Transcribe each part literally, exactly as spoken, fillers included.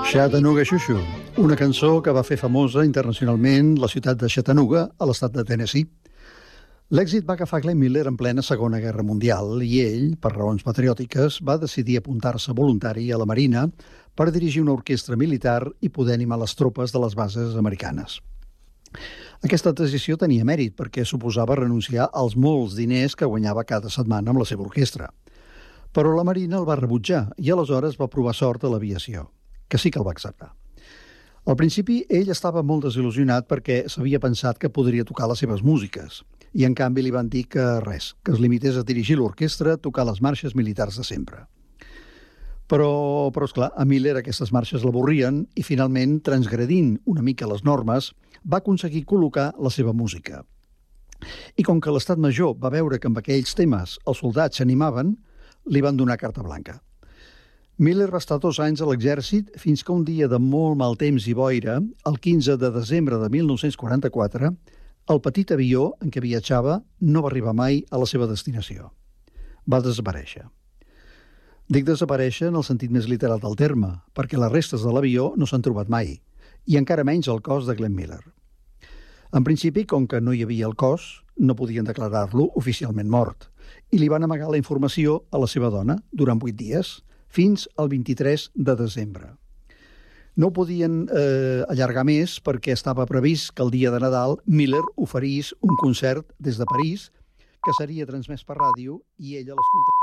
Chattanooga Shushu, una cançó que va fer famosa internacionalment la ciutat de Chattanooga, a l'estat de Tennessee. L'èxit va agafar Glenn Miller en plena Segona Guerra Mundial i ell, per raons patriòtiques, va decidir apuntar-se voluntari a la Marina per dirigir una orquestra militar i poder animar les tropes de les bases americanes. Aquesta decisió tenia mèrit perquè suposava renunciar als molts diners que guanyava cada setmana amb la seva orquestra. Però la Marina el va rebutjar i aleshores va provar sort a l'aviació, que sí que el va acceptar. Al principi, ell estava molt desil·lusionat perquè s'havia pensat que podria tocar les seves músiques i, en canvi, li van dir que res, que es limités a dirigir l'orquestra, tocar les marxes militars de sempre. Però, però esclar, a Miller aquestes marxes l'avorrien i, finalment, transgredint una mica les normes, va aconseguir col·locar la seva música. I com que l'Estat Major va veure que amb aquells temes els soldats s'animaven, li van donar carta blanca. Miller va estar dos anys a l'exèrcit fins que un dia de molt mal temps i boira, el quinze de desembre de mil nou-cents quaranta-quatre, el petit avió en què viatjava no va arribar mai a la seva destinació. Va desaparèixer. Dic desaparèixer en el sentit més literal del terme, perquè les restes de l'avió no s'han trobat mai, i encara menys el cos de Glenn Miller. En principi, com que no hi havia el cos, no podien declarar-lo oficialment mort, i li van amagar la informació a la seva dona durant vuit dies, fins al vint-i-tres de desembre. No ho podien eh, allargar més perquè estava previst que el dia de Nadal Miller oferís un concert des de París que seria transmès per ràdio i ella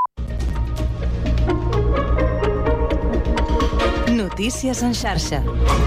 l'escoltaria. Notícies en xarxa.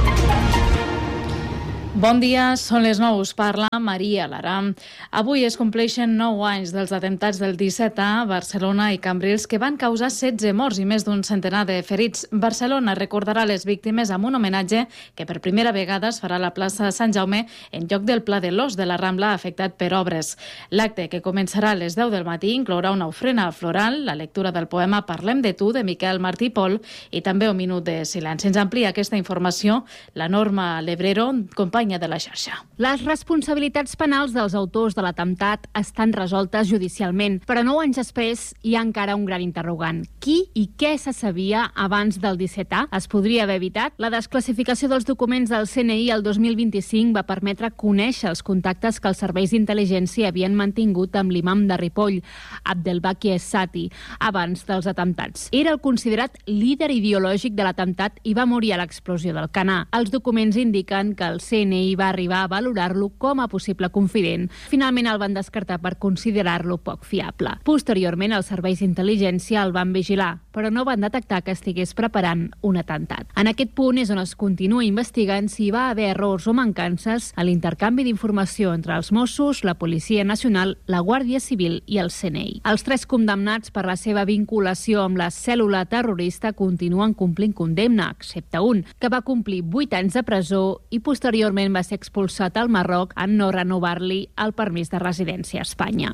Bon dia, són les nou, us parla Maria Lara. Avui es compleixen nou anys dels atemptats del disset A a Barcelona i Cambrils que van causar setze morts i més d'un centenar de ferits. Barcelona recordarà les víctimes amb un homenatge que per primera vegada es farà a la plaça de Sant Jaume en lloc del Pla de l'Os de la Rambla afectat per obres. L'acte, que començarà a les deu del matí, inclourà una ofrena floral, la lectura del poema Parlem de tu, de Miquel Martí i Pol, i també un minut de silenci. Ens amplia aquesta informació la Norma Lebrero, companya de la xarxa. Les responsabilitats penals dels autors de l'atemptat estan resoltes judicialment, però nou anys després hi ha encara un gran interrogant. Qui i què se sabia abans del disset A? Es podria haver evitat? La desclassificació dels documents del C N I el dos mil vint-i-cinc va permetre conèixer els contactes que els serveis d'intel·ligència havien mantingut amb l'imam de Ripoll, Abdelbaki Es-Sati, abans dels atemptats. Era el considerat líder ideològic de l'atemptat i va morir a l'explosió del Canà. Els documents indiquen que el C N I va arribar a valorar-lo com a possible confident. Finalment el van descartar per considerar-lo poc fiable. Posteriorment, els serveis d'intel·ligència el van vigilar, però no van detectar que estigués preparant un atemptat. En aquest punt és on es continua investigant si hi va haver errors o mancances a l'intercanvi d'informació entre els Mossos, la Policia Nacional, la Guàrdia Civil i el C N I. Els tres condemnats per la seva vinculació amb la cèl·lula terrorista continuen complint condemna, excepte un, que va complir vuit anys de presó i posteriorment va ser expulsat al Marroc en no renovar-li el permís de residència a Espanya.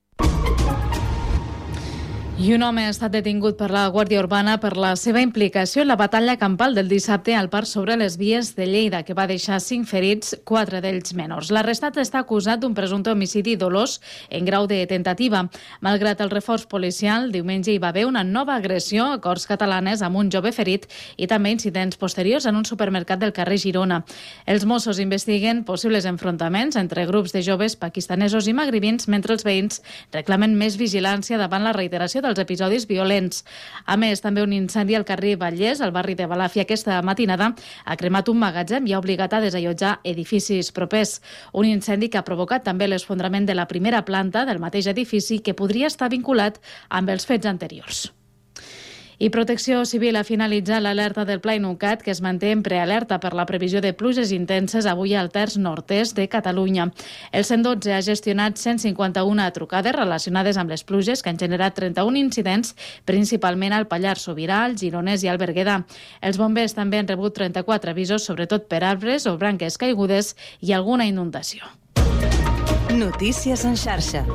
I un home ha estat detingut per la Guàrdia Urbana per la seva implicació en la batalla campal del dissabte al parc sobre les vies de Lleida, que va deixar cinc ferits, quatre d'ells menors. L'arrestat està acusat d'un presumpte homicidi dolós en grau de tentativa. Malgrat el reforç policial, diumenge hi va haver una nova agressió a Corts Catalanes amb un jove ferit i també incidents posteriors en un supermercat del carrer Girona. Els Mossos investiguen possibles enfrontaments entre grups de joves pakistanesos i magribins, mentre els veïns reclamen més vigilància davant la reiteració dels episodis violents. A més, també un incendi al carrer Vallès, al barri de Balàfia, aquesta matinada ha cremat un magatzem i ha obligat a desallotjar edificis propers. Un incendi que ha provocat també l'esfondrament de la primera planta del mateix edifici, que podria estar vinculat amb els fets anteriors. I Protecció Civil ha finalitzat l'alerta del Pla Inuncat, que es manté en prealerta per la previsió de pluges intenses avui al terç nord-est de Catalunya. El cent dotze ha gestionat cent cinquanta-una trucades relacionades amb les pluges, que han generat trenta-un incidents, principalment al Pallars Sobirà, al Gironès i al Berguedà. Els bombers també han rebut trenta-quatre avisos, sobretot per arbres o branques caigudes i alguna inundació. Notícies en xarxa.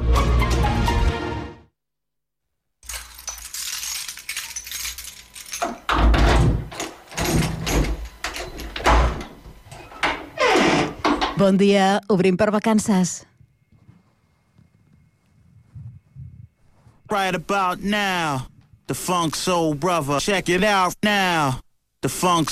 Bon dia, obrim per vacances. Right about now, the Funk Soul Brother. Check it out now, the Funk